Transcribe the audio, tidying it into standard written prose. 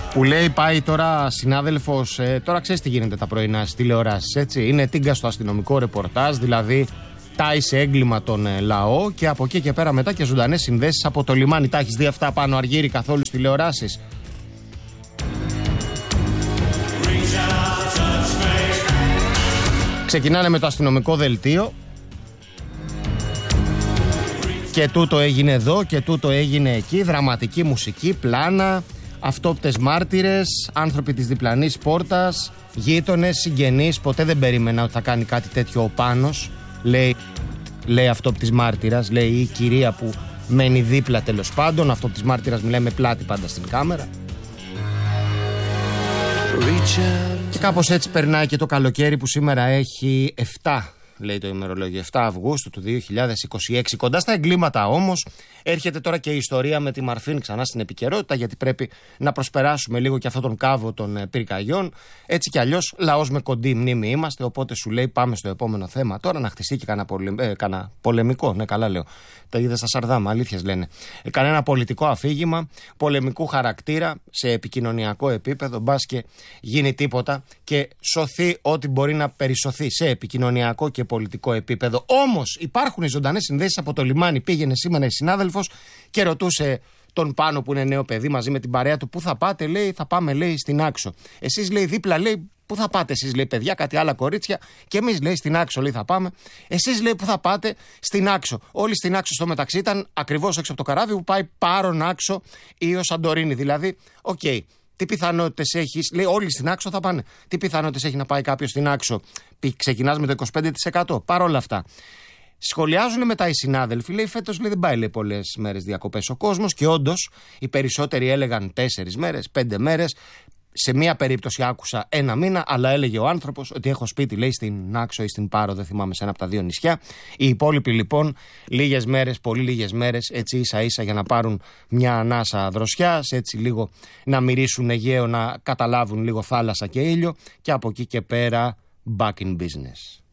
Που λέει πάει τώρα συνάδελφος, τώρα ξέρεις τι γίνεται τα πρωινά στις τηλεοράσεις, έτσι. Είναι τίγκα στο αστυνομικό ρεπορτάζ, δηλαδή τάει σε έγκλημα τον λαό και από εκεί και πέρα μετά και ζωντανές συνδέσεις από το λιμάνι. Τα έχεις δει αυτά πάνω, Αργύρη, καθόλου στις τηλεοράσεις? Ξεκινάνε με το αστυνομικό δελτίο. Και τούτο έγινε εδώ και τούτο έγινε εκεί. Δραματική μουσική, πλάνα, αυτόπτες μάρτυρες, άνθρωποι της διπλανής πόρτας, γείτονες, συγγενείς. Ποτέ δεν περίμενα ότι θα κάνει κάτι τέτοιο ο Πάνος. Λέει αυτόπτης μάρτυρας, λέει η κυρία που μένει δίπλα, τέλος πάντων. Αυτόπτης μάρτυρας μιλάει με πλάτη πάντα στην κάμερα. Και κάπως έτσι περνάει και το καλοκαίρι που σήμερα έχει 7, λέει το ημερολόγιο, 7 Αυγούστου του 2026. Κοντά στα εγκλήματα όμως έρχεται τώρα και η ιστορία με τη Μαρφίν ξανά στην επικαιρότητα, γιατί πρέπει να προσπεράσουμε λίγο και αυτόν τον κάβο των πυρκαγιών. Έτσι κι αλλιώς λαός με κοντή μνήμη είμαστε, οπότε σου λέει πάμε στο επόμενο θέμα τώρα, να χτιστεί και κανένα πολεμικό, ναι καλά λέω, τα είδα στα Σαρδάμα, αλήθειες λένε. Κανένα πολιτικό αφήγημα πολεμικού χαρακτήρα σε επικοινωνιακό επίπεδο, μπας και γίνει τίποτα και σωθεί ό,τι μπορεί να περισωθεί σε επικοινωνιακό και πολιτικό επίπεδο. Όμως υπάρχουν ζωντανές συνδέσεις από το λιμάνι. Πήγαινε σήμερα η συνάδελφος και ρωτούσε τον Πάνο που είναι νέο παιδί μαζί με την παρέα του, πού θα πάτε, λέει, θα πάμε, λέει, στην Άξο. Εσείς, λέει, δίπλα, λέει, πού θα πάτε εσείς, λέει, παιδιά, κάτι άλλα κορίτσια, και εμείς, λέει, στην Άξο, λέει, θα πάμε. Εσείς, λέει, πού θα πάτε, στην Άξο. Όλοι στην Άξο στο μεταξύ ήταν ακριβώς έξω από το καράβι που πάει Πάρον Άξο ή ο Σαντορίνη. Δηλαδή, οκ. Τι πιθανότητες έχεις, λέει, όλοι στην Άξο θα πάνε. Τι πιθανότητες έχει να πάει κάποιος στην Άξο? Ξεκινάς με το 25%. Παρ' όλα αυτά. Σχολιάζουν μετά οι συνάδελφοι, λέει, φέτος, λέει, δεν πάει, λέει, πολλές μέρες διακοπές ο κόσμος, και όντως οι περισσότεροι έλεγαν 4 μέρες, 5 μέρες. Σε μία περίπτωση άκουσα 1 μήνα, αλλά έλεγε ο άνθρωπος ότι έχω σπίτι, λέει, στην Άξο ή στην Πάρο, δεν θυμάμαι, σε ένα από τα 2 νησιά. Οι υπόλοιποι λοιπόν λίγες μέρες, πολύ λίγες μέρες, έτσι ίσα ίσα για να πάρουν μια ανάσα δροσιάς, έτσι λίγο να μυρίσουν Αιγαίο, να καταλάβουν λίγο θάλασσα και ήλιο, και από εκεί και πέρα back in business.